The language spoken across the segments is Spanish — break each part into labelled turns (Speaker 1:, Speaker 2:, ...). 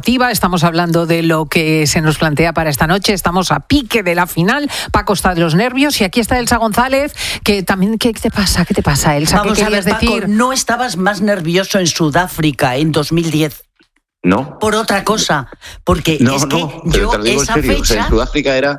Speaker 1: deportiva, estamos hablando de lo que se nos plantea para esta noche, estamos a pique de la final, Paco está de los nervios y aquí está Elsa González, que también, ¿qué te pasa, Elsa?
Speaker 2: Vamos
Speaker 1: ¿Qué
Speaker 2: a ver,
Speaker 1: querías decir?
Speaker 2: Paco, ¿no estabas más nervioso en Sudáfrica en 2010?
Speaker 3: No.
Speaker 2: Por otra cosa, porque
Speaker 3: No,
Speaker 2: es que
Speaker 3: no, pero
Speaker 2: yo
Speaker 3: te lo digo
Speaker 2: esa
Speaker 3: en serio.
Speaker 2: fecha...
Speaker 3: O sea, en Sudáfrica era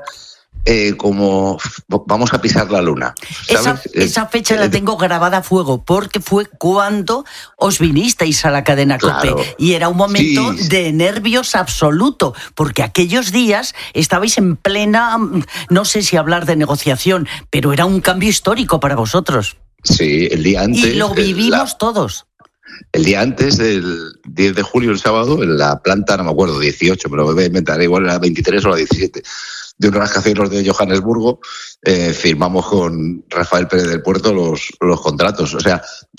Speaker 3: como vamos a pisar la luna, ¿sabes?
Speaker 2: Esa fecha la tengo grabada a fuego, porque fue cuando os vinisteis a la cadena
Speaker 3: Claro.
Speaker 2: COPE y era un momento de nervios absoluto, porque aquellos días estabais en plena, no sé si hablar de negociación, pero era un cambio histórico para vosotros.
Speaker 3: Sí, el día antes.
Speaker 2: Y lo vivimos todos.
Speaker 3: El día antes del 10 de julio, el sábado, en la planta, no me acuerdo, 18, pero me voy a inventar, igual era 23 o la 17, de un rascacielos de Johannesburgo, firmamos con Rafael Pérez del Puerto los contratos. O sea,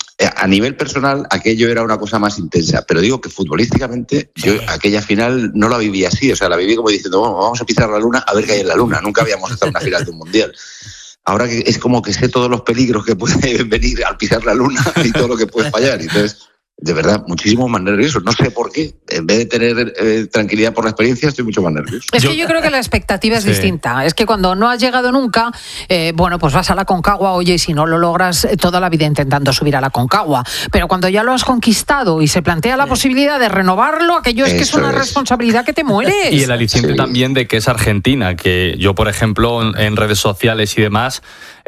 Speaker 3: a nivel personal, aquello era una cosa más intensa, pero digo que futbolísticamente yo aquella final no la viví así, o sea, la viví como diciendo, bueno, vamos a pisar la luna a ver qué hay en la luna. Nunca habíamos estado en una final de un mundial. Ahora que es como que sé todos los peligros que pueden venir al pisar la luna y todo lo que puede fallar. Entonces, de verdad, muchísimo más nervioso. No sé por qué. En vez de tener tranquilidad por la experiencia, estoy mucho más nervioso.
Speaker 1: Es que yo creo que la expectativa es distinta. Es que cuando no has llegado nunca, bueno, pues vas a la Concagua, oye, y si no lo logras toda la vida intentando subir a la Concagua. Pero cuando ya lo has conquistado y se plantea la posibilidad de renovarlo, aquello es que es una responsabilidad que te mueres.
Speaker 4: Y el aliciente también de que es Argentina, que yo, por ejemplo, en redes sociales y demás,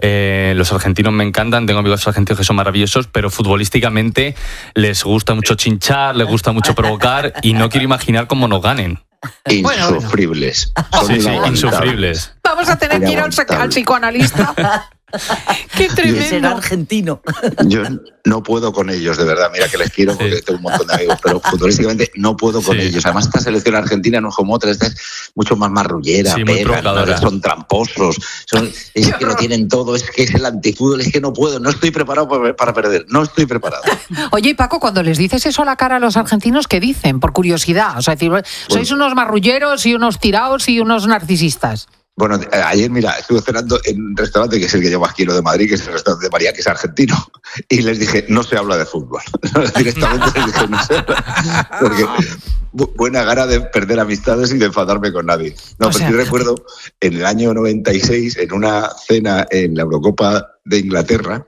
Speaker 4: los argentinos me encantan, tengo amigos argentinos que son maravillosos, pero futbolísticamente les gusta mucho chinchar, les gusta mucho provocar y no quiero imaginar cómo nos ganen.
Speaker 3: Insufribles.
Speaker 4: Sí, insufribles.
Speaker 1: Vamos a tener que ir al psicoanalista. ¡Qué tremendo!
Speaker 2: Y ser argentino.
Speaker 3: Yo no puedo con ellos, de verdad. Mira que les quiero porque tengo un montón de amigos, pero futbolísticamente no puedo con ellos. Además, esta selección argentina no es como otras, es mucho más marrullera, son tramposos, es que lo tienen todo, es que es el antifútbol, es que no puedo, no estoy preparado para perder, no estoy preparado.
Speaker 1: Oye, Paco, cuando les dices eso a la cara a los argentinos, ¿qué dicen? Por curiosidad, o sea, decir, sois unos marrulleros y unos tiraos y unos narcisistas.
Speaker 3: Bueno, ayer, mira, estuve cenando en un restaurante que es el que yo más quiero de Madrid, que es el restaurante de María, que es argentino, y les dije, no se habla de fútbol. Directamente les dije, no se habla. Porque buena gana de perder amistades y de enfadarme con nadie. No, pero yo recuerdo en el año 96, en una cena en la Eurocopa de Inglaterra,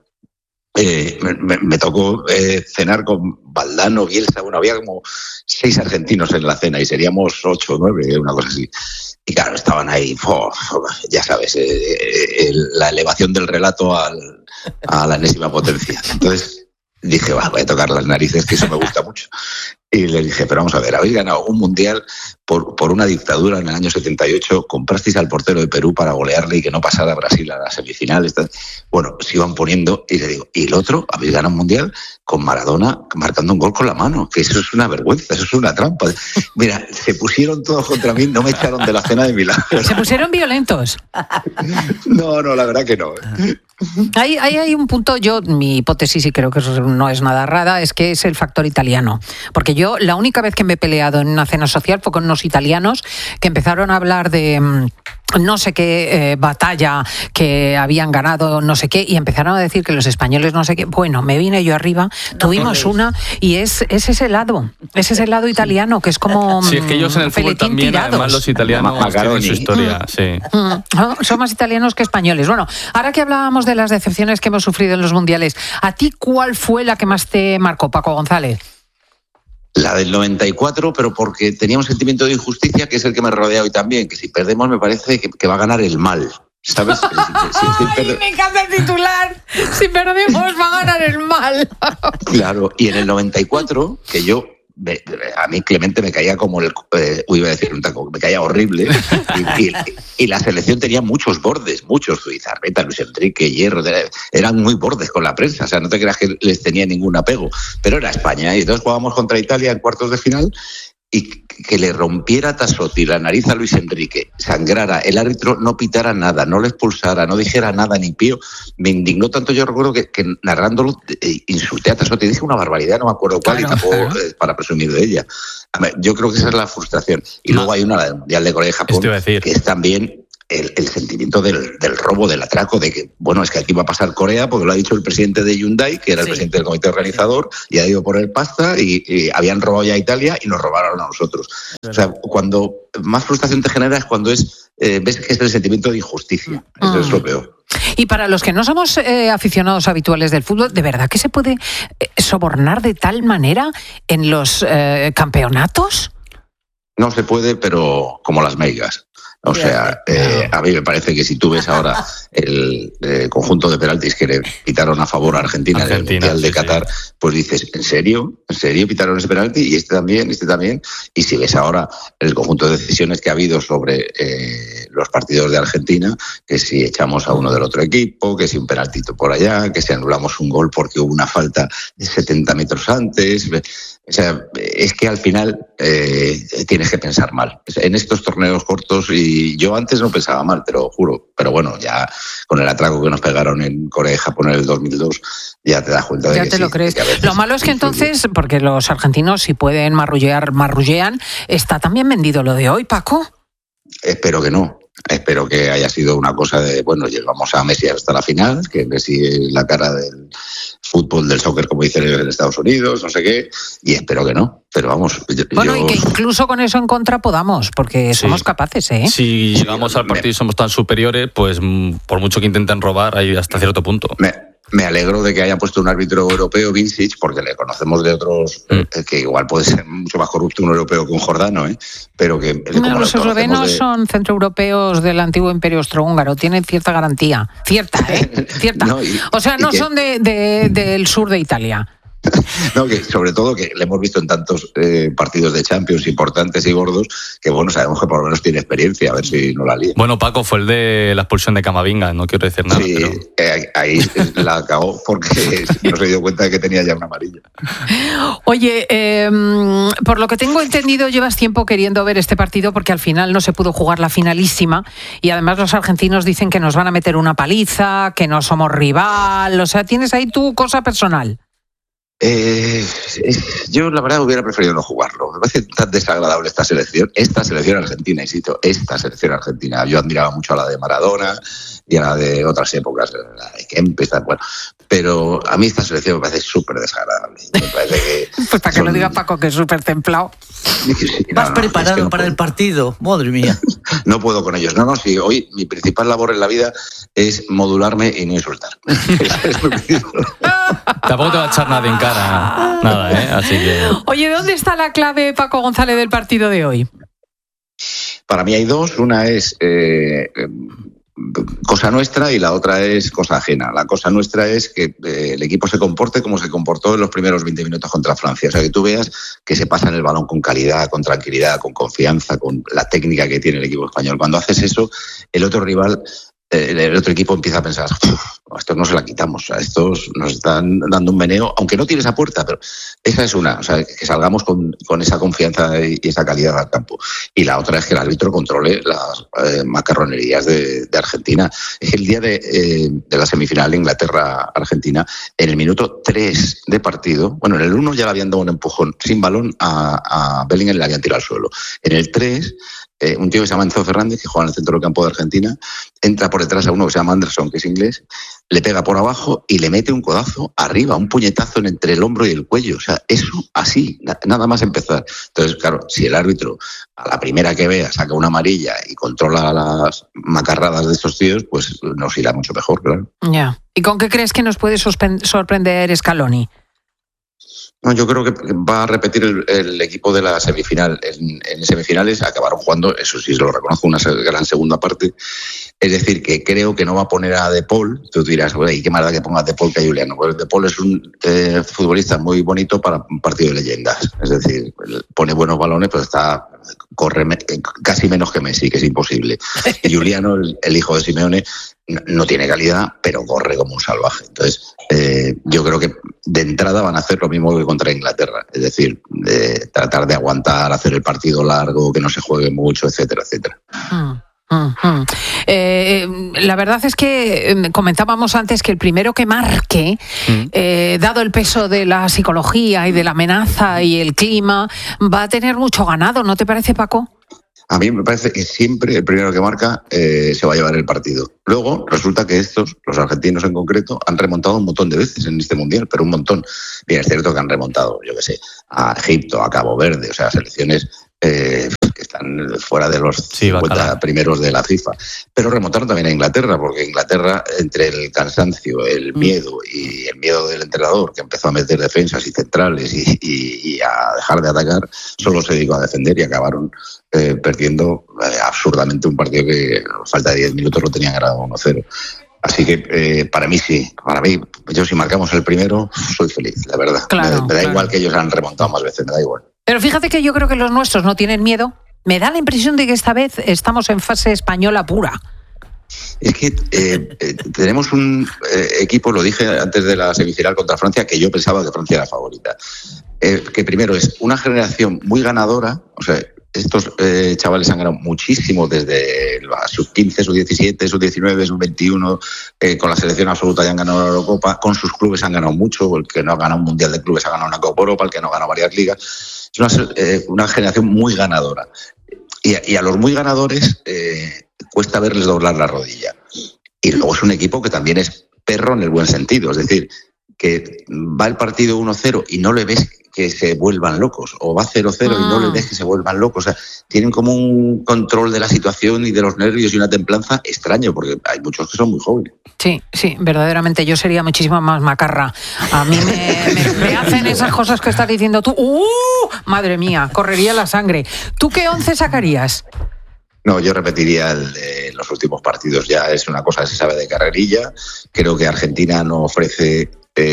Speaker 3: me tocó cenar con Valdano, Bielsa, bueno, había como 6 argentinos en la cena y seríamos 8 o 9, una cosa así. Y claro, estaban ahí, ya sabes, la elevación del relato a la enésima potencia. Entonces dije, voy a tocar las narices, que eso me gusta mucho. Y le dije, pero vamos a ver, habéis ganado un mundial por una dictadura en el año 78, comprasteis al portero de Perú para golearle y que no pasara a Brasil a las semifinales. Bueno, se iban poniendo, y le digo, y el otro, habéis ganado un mundial con Maradona marcando un gol con la mano, que eso es una vergüenza, eso es una trampa. Mira, se pusieron todos contra mí, no me echaron de la cena de Milán.
Speaker 1: ¿Se pusieron violentos?
Speaker 3: No, la verdad que no.
Speaker 1: Hay un punto, mi hipótesis, y creo que eso no es nada rara, es que es el factor italiano. Porque yo, la única vez que me he peleado en una cena social fue con unos italianos que empezaron a hablar de no sé qué batalla que habían ganado, no sé qué, y empezaron a decir que los españoles no sé qué. Bueno, me vine yo arriba, tuvimos una, y es ese lado italiano, que es como
Speaker 4: sí, es que ellos en el fútbol también,
Speaker 1: tirados.
Speaker 4: además los italianos tienen su historia, sí.
Speaker 1: Son más italianos que españoles. Bueno, ahora que hablábamos de las decepciones que hemos sufrido en los mundiales, ¿a ti cuál fue la que más te marcó, Paco González?
Speaker 3: La del 94, pero porque tenía un sentimiento de injusticia que es el que me rodea hoy también, que si perdemos me parece que va a ganar el mal, ¿sabes?
Speaker 1: Me encanta el titular, si perdemos va a ganar el mal.
Speaker 3: Claro, y en el 94, que yo, a mí Clemente me caía como iba a decir un taco, me caía horrible, y la selección tenía muchos bordes, Zubizarreta, Luis Enrique, Hierro, eran muy bordes con la prensa, o sea, no te creas que les tenía ningún apego, pero era España, y entonces jugábamos contra Italia en cuartos de final, y que le rompiera Tassotti la nariz a Luis Enrique, sangrara, el árbitro no pitara nada, no le expulsara, no dijera nada ni pío, me indignó tanto. Yo recuerdo que narrándolo insulté a Tassotti, dije una barbaridad, no me acuerdo cuál, y tampoco para presumir de ella. Yo creo que esa es la frustración. Y luego hay una, la del Mundial de Corea y Japón, que es también el sentimiento del robo, del atraco, de que, bueno, es que aquí va a pasar Corea, porque lo ha dicho el presidente de Hyundai, que era el presidente del comité organizador, y ha ido por el pasta, y habían robado ya a Italia y nos robaron a nosotros. O sea, cuando más frustración te genera es cuando ves que es el sentimiento de injusticia. Eso es lo peor.
Speaker 1: Y para los que no somos aficionados habituales del fútbol, ¿de verdad que se puede sobornar de tal manera en los campeonatos?
Speaker 3: No se puede, pero como las meigas. O sea, a mí me parece que si tú ves ahora el conjunto de penaltis que le pitaron a favor a Argentina en el Mundial de Qatar, pues dices, ¿en serio? ¿En serio pitaron ese penalti? Y este también. Y si ves ahora el conjunto de decisiones que ha habido sobre los partidos de Argentina, que si echamos a uno del otro equipo, que si un penaltito por allá, que si anulamos un gol porque hubo una falta de 70 metros antes. O sea, es que al final tienes que pensar mal. En estos torneos cortos, y yo antes no pensaba mal, te lo juro, pero bueno, ya con el atraco que nos pegaron en Corea y Japón en el 2002, ya te das cuenta de
Speaker 1: ya
Speaker 3: que
Speaker 1: te
Speaker 3: sí,
Speaker 1: lo crees.
Speaker 3: que a veces,
Speaker 1: lo malo es que entonces, porque los argentinos si pueden marrullean, ¿está también vendido lo de hoy, Paco?
Speaker 3: Espero que no. Espero que haya sido una cosa de, bueno, llegamos a Messi hasta la final, que Messi es la cara del fútbol, del soccer, como dicen en Estados Unidos, no sé qué, y espero que no. Pero vamos,
Speaker 1: y que incluso con eso en contra podamos, porque somos capaces, ¿eh?
Speaker 4: Si llegamos al partido y somos tan superiores, pues por mucho que intenten robar, hay hasta cierto punto.
Speaker 3: Me alegro de que hayan puesto un árbitro europeo, Vincic, porque le conocemos de otros, que igual puede ser mucho más corrupto un europeo que un jordano, pero que...
Speaker 1: No, los eslovenos son centroeuropeos del antiguo imperio austrohúngaro, tienen cierta garantía. Cierta. No, o sea, no son del sur de Italia.
Speaker 3: No, que sobre todo que le hemos visto en tantos partidos de Champions importantes y gordos, que bueno, sabemos que por lo menos tiene experiencia, a ver si no la lía.
Speaker 4: Bueno, Paco, fue el de la expulsión de Camavinga, no quiero decir nada.
Speaker 3: Sí, pero... ahí la cagó porque no se dio cuenta de que tenía ya una amarilla.
Speaker 1: Oye, por lo que tengo entendido, llevas tiempo queriendo ver este partido porque al final no se pudo jugar la finalísima y además los argentinos dicen que nos van a meter una paliza, que no somos rival, o sea, tienes ahí tu cosa personal.
Speaker 3: Yo la verdad hubiera preferido no jugarlo. Me parece tan desagradable esta selección argentina, insisto, esta selección argentina. Yo admiraba mucho a la de Maradona y a la de otras épocas, la de Kempes, bueno, pero a mí esta selección me parece súper desagradable. Me parece que
Speaker 1: pues para que lo diga Paco, que es súper templado.
Speaker 2: Vas preparado para el partido, madre mía.
Speaker 3: No puedo con ellos. No, sí, hoy mi principal labor en la vida es modularme y no insultar.
Speaker 4: Tampoco te va a echar nada en cara, nada, así que...
Speaker 1: Oye, ¿dónde está la clave, Paco González, del partido de hoy?
Speaker 3: Para mí hay dos. Una es cosa nuestra y la otra es cosa ajena. La cosa nuestra es que el equipo se comporte como se comportó en los primeros 20 minutos contra Francia. O sea, que tú veas que se pasan el balón con calidad, con tranquilidad, con confianza, con la técnica que tiene el equipo español. Cuando haces eso, el otro rival... el otro equipo empieza a pensar, a estos no se la quitamos, a estos nos están dando un meneo, aunque no tires a puerta, pero esa es una, o sea, que salgamos con esa confianza y esa calidad al campo. Y la otra es que el árbitro controle las macarronerías de Argentina. El día de la semifinal Inglaterra-Argentina, en el minuto 3 de partido, bueno, en el 1 ya le habían dado un empujón sin balón a Bellingham, le habían tirado al suelo. En el 3... un tío que se llama Enzo Fernández, que juega en el centro del campo de Argentina, entra por detrás a uno que se llama Anderson, que es inglés, le pega por abajo y le mete un codazo arriba, un puñetazo entre el hombro y el cuello. O sea, eso así, nada más empezar. Entonces, claro, si el árbitro a la primera que vea saca una amarilla y controla las macarradas de estos tíos, pues nos irá mucho mejor, claro.
Speaker 1: Ya. ¿Y con qué crees que nos puede sorprender Scaloni?
Speaker 3: No, yo creo que va a repetir el equipo de la semifinal. En semifinales acabaron jugando, eso sí lo reconozco, una gran segunda parte. Es decir, que creo que no va a poner a De Paul. Tú dirás, ¿y qué más da que ponga a De Paul que a Juliano? Pues De Paul es un futbolista muy bonito para un partido de leyendas. Es decir, pone buenos balones, pero corre casi menos que Messi, que es imposible. Y Juliano, el hijo de Simeone, no tiene calidad, pero corre como un salvaje. Entonces, yo creo que de entrada van a hacer lo mismo que contra Inglaterra. Es decir, tratar de aguantar, hacer el partido largo, que no se juegue mucho, etcétera, etcétera.
Speaker 1: La verdad es que comentábamos antes que el primero que marque, dado el peso de la psicología y de la amenaza y el clima, va a tener mucho ganado, ¿no te parece, Paco?
Speaker 3: A mí me parece que siempre el primero que marca se va a llevar el partido. Luego resulta que los argentinos en concreto, han remontado un montón de veces en este Mundial, pero un montón. Bien, es cierto que han remontado, yo qué sé, a Egipto, a Cabo Verde, o sea, selecciones que están fuera de los 50 primeros de la FIFA. Pero remontaron también a Inglaterra, porque Inglaterra, entre el cansancio, el miedo y el miedo del entrenador, que empezó a meter defensas y centrales y a dejar de atacar, solo se dedicó a defender y acabaron perdiendo absurdamente un partido que a falta de 10 minutos lo tenían ganado 1-0. Así que para mí sí, yo si marcamos el primero, soy feliz, la verdad.
Speaker 1: Claro,
Speaker 3: me da igual que ellos han remontado más veces, me da igual.
Speaker 1: Pero fíjate que yo creo que los nuestros no tienen miedo. Me da la impresión de que esta vez estamos en fase española pura.
Speaker 3: Es que tenemos un equipo, lo dije antes de la semifinal contra Francia, que yo pensaba que Francia era favorita. Que primero es una generación muy ganadora, o sea, estos chavales han ganado muchísimo desde sus 15, sus 17, sus 19, sus 21, con la selección absoluta ya han ganado la Eurocopa, con sus clubes han ganado mucho, el que no ha ganado un Mundial de Clubes ha ganado una Copa Europa, el que no ha ganado varias ligas. Es una generación muy ganadora. Y a los muy ganadores cuesta verles doblar la rodilla. Y luego es un equipo que también es perro en el buen sentido, es decir, que va el partido 1-0 y no le ves que se vuelvan locos, o va 0-0 y no le ves que se vuelvan locos. O sea, tienen como un control de la situación y de los nervios y una templanza extraño, porque hay muchos que son muy jóvenes.
Speaker 1: Sí, verdaderamente, yo sería muchísimo más macarra. A mí me hacen esas cosas que estás diciendo tú. Madre mía, correría la sangre. ¿Tú qué 11 sacarías?
Speaker 3: No, yo repetiría el de los últimos partidos. Ya es una cosa que se sabe de carrerilla. Creo que Argentina no ofrece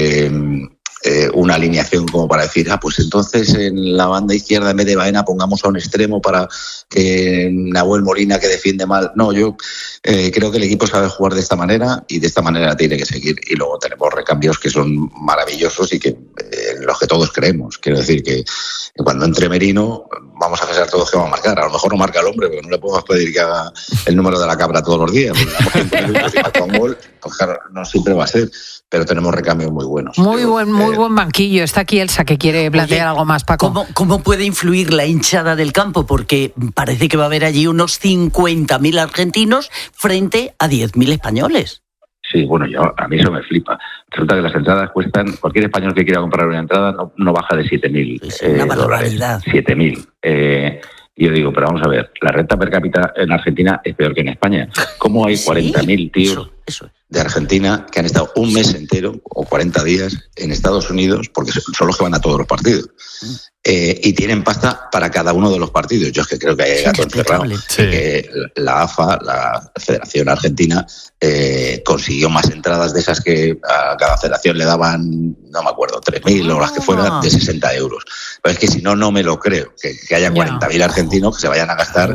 Speaker 3: una alineación como para decir, pues entonces en la banda izquierda en vez de Baena pongamos a un extremo para que Nahuel Molina, que defiende mal. No, yo creo que el equipo sabe jugar de esta manera y de esta manera tiene que seguir. Y luego tenemos recambios que son maravillosos y que en los que todos creemos. Quiero decir que cuando entre Merino vamos a pensar todos que va a marcar. A lo mejor no marca el hombre, pero no le podemos pedir que haga el número de la cabra todos los días. Porque damos 5 minutos y marca un gol, pues claro, no siempre va a ser. Pero tenemos recambios muy buenos.
Speaker 1: Muy buen banquillo. Está aquí Elsa, que quiere plantear algo más, Paco.
Speaker 2: ¿Cómo puede influir la hinchada del campo? Porque parece que va a haber allí unos 50.000 argentinos frente a 10.000 españoles.
Speaker 3: Sí, bueno, a mí eso me flipa. Resulta que las entradas cuestan, cualquier español que quiera comprar una entrada no baja de 7.000
Speaker 2: es una barbaridad.
Speaker 3: 7.000. Y yo digo, pero vamos a ver, la renta per cápita en Argentina es peor que en España. ¿Cómo hay 40.000 tíos
Speaker 2: eso
Speaker 3: de Argentina que han estado un mes entero o 40 días en Estados Unidos, porque son los que van a todos los partidos, y tienen pasta para cada uno de los partidos? Yo es que creo que hay gato encerrado. Que la AFA, la Federación Argentina, consiguió más entradas de esas que a cada federación le daban, no me acuerdo, 3.000 o las que fueran, de 60 euros. Pero es que si no me lo creo, que haya 40.000 argentinos que se vayan a gastar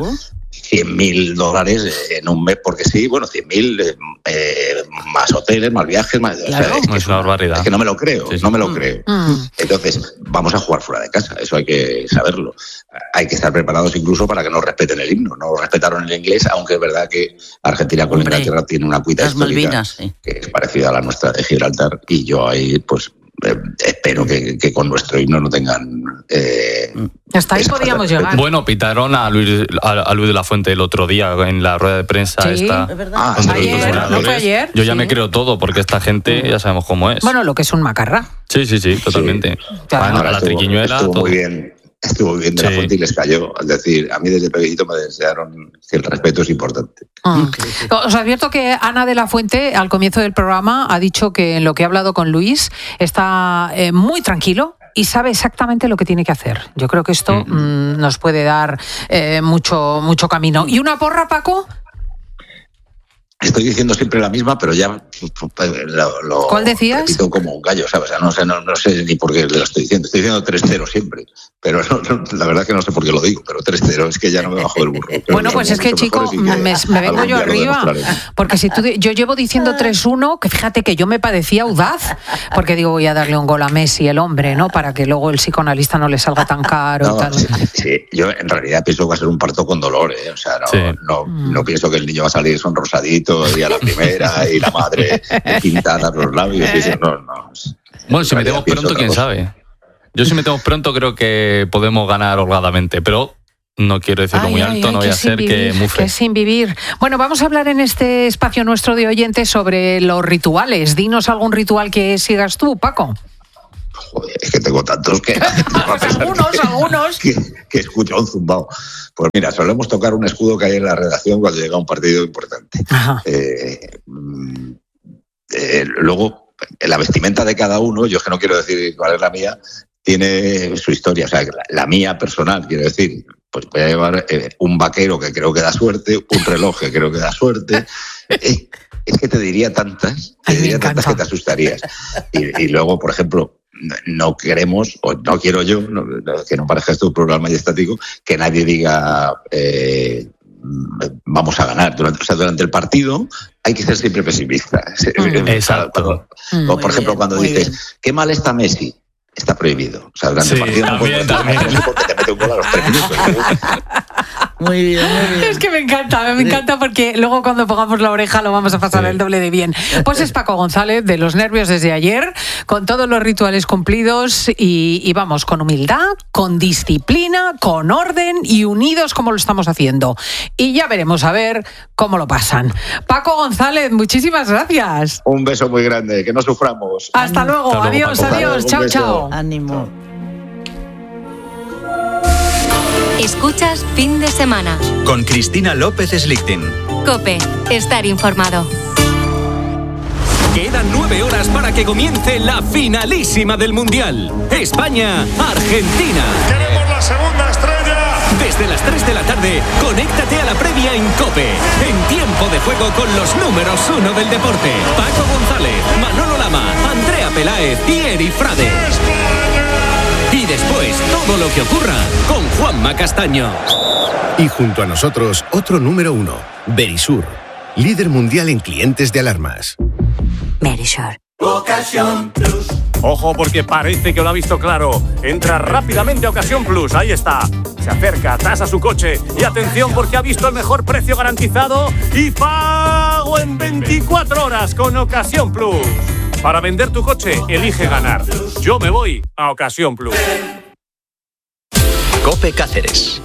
Speaker 3: $100.000 en un mes, porque sí, bueno, 100.000 más hoteles, más viajes, más...
Speaker 1: Claro.
Speaker 3: O sea,
Speaker 4: es una barbaridad.
Speaker 3: Es que no me lo creo,
Speaker 4: sí.
Speaker 3: No me lo creo. Entonces, vamos a jugar fuera de casa, eso hay que saberlo. Hay que estar preparados incluso para que no respeten el himno. No respetaron el inglés, aunque es verdad que Argentina con Inglaterra tiene una cuita histórica
Speaker 2: Malvinas, sí,
Speaker 3: que es parecida a la nuestra de Gibraltar, y yo ahí, pues... espero que con nuestro himno no tengan...
Speaker 1: Hasta ahí podíamos llegar.
Speaker 4: Bueno, pitaron a Luis de la Fuente el otro día en la rueda de prensa.
Speaker 1: Sí,
Speaker 4: esta.
Speaker 2: es verdad.
Speaker 1: Ayer, ¿no fue ayer?
Speaker 4: Yo ya me creo todo, porque esta gente ya sabemos cómo es.
Speaker 1: Bueno, lo que es un macarra.
Speaker 4: Sí, totalmente.
Speaker 1: Claro.
Speaker 4: Bueno, la triquiñuela...
Speaker 3: Estuvo
Speaker 4: todo.
Speaker 3: muy bien. Estuvo bien de la Fuente y les cayó. Es decir, a mí desde pequeñito me desearon que el respeto es importante.
Speaker 1: Os advierto que Ana de la Fuente, al comienzo del programa, ha dicho que en lo que ha hablado con Luis está muy tranquilo y sabe exactamente lo que tiene que hacer. Yo creo que esto nos puede dar mucho camino. ¿Y una porra, Paco?
Speaker 3: Estoy diciendo siempre la misma, pero ya lo
Speaker 1: ¿Cuál decías?
Speaker 3: repito como un gallo, ¿sabes? O sea, no sé ni por qué lo estoy diciendo. Estoy diciendo 3-0 siempre, pero la verdad que no sé por qué lo digo, pero 3-0 es que ya no me bajo del burro.
Speaker 1: Bueno, pues es que, chico, me vengo yo arriba, porque si yo llevo diciendo 3-1, que fíjate que yo me parecía audaz, porque digo, voy a darle un gol a Messi, el hombre, ¿no? Para que luego el psicoanalista no le salga tan caro.
Speaker 3: No,
Speaker 1: y tal.
Speaker 3: Sí, yo en realidad pienso que va a ser un parto con dolor, ¿eh? O sea, no pienso que el niño va a salir sonrosadito y a la primera y la madre pintada los labios. No.
Speaker 4: Bueno, si metemos pronto, quién sabe. Yo si metemos pronto creo que podemos ganar holgadamente, pero no quiero decirlo muy alto, no voy a hacer que mufe.
Speaker 1: Que sin vivir. Bueno, vamos a hablar en este espacio nuestro de oyentes sobre los rituales. Dinos algún ritual que sigas tú, Paco.
Speaker 3: Joder, es que tengo tantos que...
Speaker 1: algunos.
Speaker 3: Que escucho un zumbao. Pues mira, solemos tocar un escudo que hay en la redacción cuando llega un partido importante. Luego, la vestimenta de cada uno, yo es que no quiero decir cuál es la mía, tiene su historia. O sea, la mía personal, quiero decir, pues voy a llevar un vaquero que creo que da suerte, un reloj que creo que da suerte... Es que te diría tantas que te asustarías. Y luego, por ejemplo, no queremos, o no quiero yo, que no parezca esto un programa majestático, que nadie diga vamos a ganar. Durante el partido hay que ser siempre pesimista.
Speaker 4: Exacto.
Speaker 3: O, por ejemplo, cuando dices, qué mal está Messi, está prohibido. O sea, durante el partido
Speaker 4: también.
Speaker 3: Porque te mete un gol a los 3 minutos.
Speaker 2: Muy bien.
Speaker 1: Es que me encanta porque luego cuando pongamos la oreja lo vamos a pasar el doble de bien. Pues es Paco González, de Los Nervios desde ayer, con todos los rituales cumplidos y vamos, con humildad, con disciplina, con orden y unidos como lo estamos haciendo. Y ya veremos a ver cómo lo pasan. Paco González, muchísimas gracias.
Speaker 3: Un beso muy grande, que no suframos.
Speaker 1: Hasta luego, adiós,
Speaker 3: Paco.
Speaker 1: adiós, chao.
Speaker 2: Ánimo.
Speaker 5: Escuchas Fin de Semana.
Speaker 6: Con Cristina López Slichting.
Speaker 5: COPE. Estar informado.
Speaker 7: Quedan 9 horas para que comience la finalísima del Mundial. España-Argentina.
Speaker 8: ¡Queremos la segunda estrella!
Speaker 7: Desde las 3 de la tarde, conéctate a la previa en COPE. En tiempo de juego con los números 1 del deporte. Paco González, Manolo Lama, Andrea Peláez y Eri Frade. Y después, todo lo que ocurra con Juanma Castaño.
Speaker 9: Y junto a nosotros, otro número 1, Verisur, líder mundial en clientes de alarmas.
Speaker 5: Verisur.
Speaker 8: Ocasión Plus. Ojo, porque parece que lo ha visto claro. Entra rápidamente a Ocasión Plus, ahí está. Se acerca, tasa su coche y atención porque ha visto el mejor precio garantizado y pago en 24 horas con Ocasión Plus. Para vender tu coche, elige ganar. Yo me voy a Ocasión Plus.
Speaker 6: COPE Cáceres.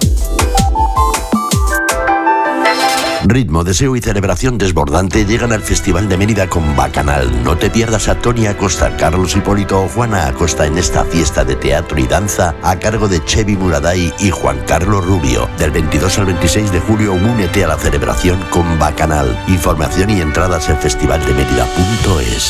Speaker 10: Ritmo, deseo y celebración desbordante llegan al Festival de Mérida con Bacanal. No te pierdas a Tony Acosta, Carlos Hipólito o Juana Acosta en esta fiesta de teatro y danza a cargo de Chevy Muraday y Juan Carlos Rubio. Del 22 al 26 de julio, únete a la celebración con Bacanal. Información y entradas en festivaldemerida.es.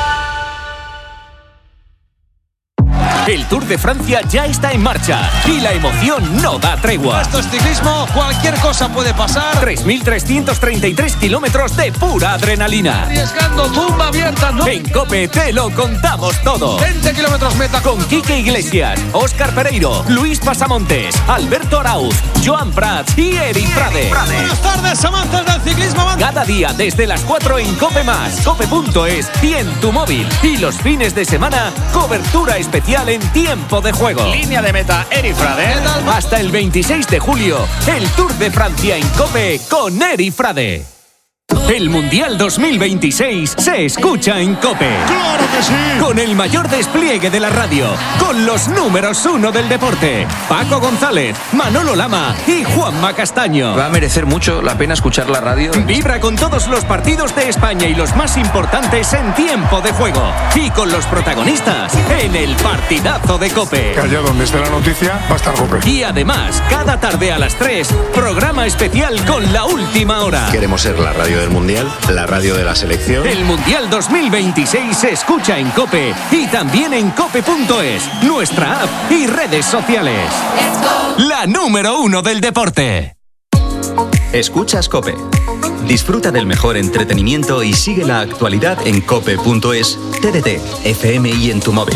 Speaker 7: El Tour de Francia ya está en marcha y la emoción no da tregua.
Speaker 11: Esto es ciclismo, cualquier cosa puede pasar.
Speaker 7: 3.333 kilómetros de pura adrenalina.
Speaker 11: Arriesgando, tumba abierta, ¿no?
Speaker 7: En COPE te lo contamos todo.
Speaker 11: 20 kilómetros meta.
Speaker 7: Con Quique Iglesias, Óscar Pereiro, Luis Pasamontes, Alberto Arauz, Joan Prats y Eri Frade.
Speaker 11: Buenas tardes, amantes del ciclismo.
Speaker 7: Cada día desde las 4 en COPE+, COPE.es y en tu móvil. Y los fines de semana, cobertura especial en tiempo de juego.
Speaker 11: Línea de meta, Eri Frade.
Speaker 7: Hasta el 26 de julio, el Tour de Francia en COPE con Eri Frade. El Mundial 2026 se escucha en COPE.
Speaker 8: ¡Claro que sí!
Speaker 7: Con el mayor despliegue de la radio, con los números 1 del deporte. Paco González, Manolo Lama y Juanma Castaño.
Speaker 12: Va a merecer mucho la pena escuchar la radio.
Speaker 7: Vibra con todos los partidos de España y los más importantes en tiempo de juego. Y con los protagonistas en el partidazo de COPE.
Speaker 8: Que allá donde esté la noticia va a estar COPE.
Speaker 7: Y además, cada tarde a las 3, programa especial con la última hora.
Speaker 9: Queremos ser la radio del Mundial, la radio de la selección.
Speaker 7: El Mundial 2026 se escucha en COPE y también en cope.es, nuestra app y redes sociales. La número 1 del deporte.
Speaker 6: Escuchas COPE. Disfruta del mejor entretenimiento y sigue la actualidad en cope.es, TDT, FM y en tu móvil.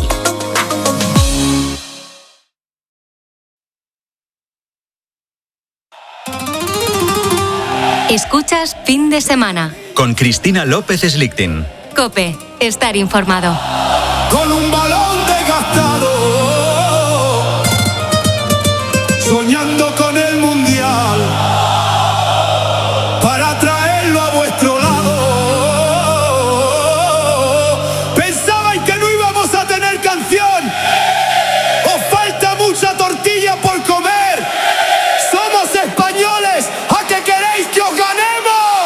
Speaker 5: Escuchas Fin de Semana.
Speaker 6: Con Cristina López Slichting.
Speaker 5: COPE. Estar informado.
Speaker 8: Con un